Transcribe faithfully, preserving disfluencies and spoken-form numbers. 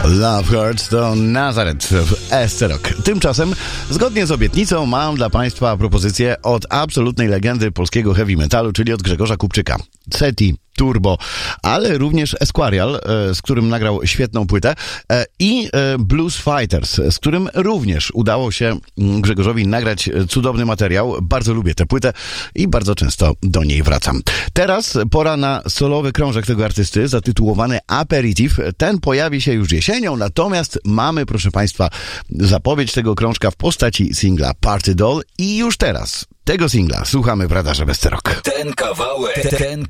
Love Hurts to Nazareth w S C Rock. Tymczasem, zgodnie z obietnicą, mam dla Państwa propozycję od absolutnej legendy polskiego heavy metalu, czyli od Grzegorza Kupczyka. Ceti, Turbo, ale również Esquarial, z którym nagrał świetną płytę, i Blues Fighters, z którym również udało się Grzegorzowi nagrać cudowny materiał. Bardzo lubię tę płytę i bardzo często do niej wracam. Teraz pora na solowy krążek tego artysty, zatytułowany Aperitif. Ten pojawi się już jesienią, natomiast mamy, proszę Państwa, zapowiedź tego krążka w postaci singla Party Doll i już teraz tego singla słuchamy w radarze Bez C Rock. Ten kawałek, ten